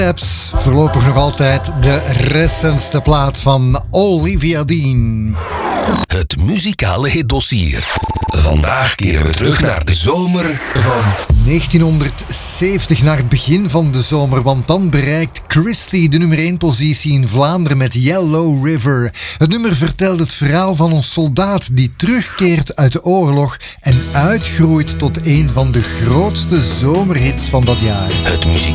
Apps voorlopig nog altijd de recentste plaat van Olivia Dean. Het muzikale hitdossier. Vandaag keren we terug naar de zomer van 1970, naar het begin van de zomer, want dan bereikt Christy de nummer 1 positie in Vlaanderen met Yellow River. Het nummer vertelt het verhaal van een soldaat die terugkeert uit de oorlog en uitgroeit tot een van de grootste zomerhits van dat jaar. het muziek.